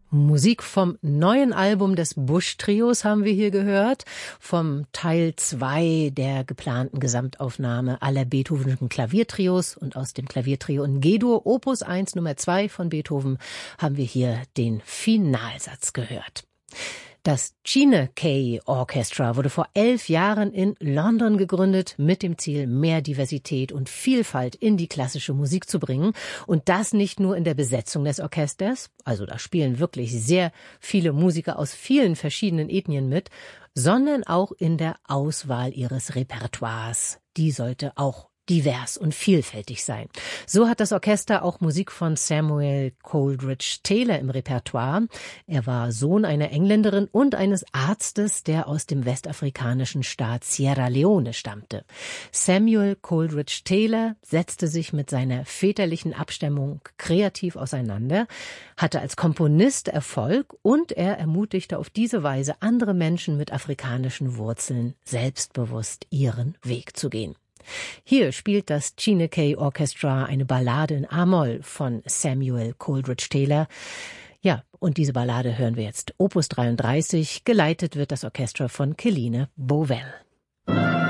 Musik vom neuen Album des Busch-Trios haben wir hier gehört, vom Teil 2 der geplanten Gesamtaufnahme aller Beethovenschen Klaviertrios, und aus dem Klaviertrio in G-Dur, Opus 1 Nummer 2 von Beethoven, haben wir hier den Finalsatz gehört. Das China K Orchestra wurde vor 11 Jahren in London gegründet, mit dem Ziel, mehr Diversität und Vielfalt in die klassische Musik zu bringen. Und das nicht nur in der Besetzung des Orchesters, also da spielen wirklich sehr viele Musiker aus vielen verschiedenen Ethnien mit, sondern auch in der Auswahl ihres Repertoires. Die sollte auch divers und vielfältig sein. So hat das Orchester auch Musik von Samuel Coleridge Taylor im Repertoire. Er war Sohn einer Engländerin und eines Arztes, der aus dem westafrikanischen Staat Sierra Leone stammte. Samuel Coleridge Taylor setzte sich mit seiner väterlichen Abstammung kreativ auseinander, hatte als Komponist Erfolg und er ermutigte auf diese Weise andere Menschen mit afrikanischen Wurzeln, selbstbewusst ihren Weg zu gehen. Hier spielt das China K Orchestra eine Ballade in A-Moll von Samuel Coleridge Taylor. Ja, und diese Ballade hören wir jetzt. Opus 33, geleitet wird das Orchester von Keline Bovell.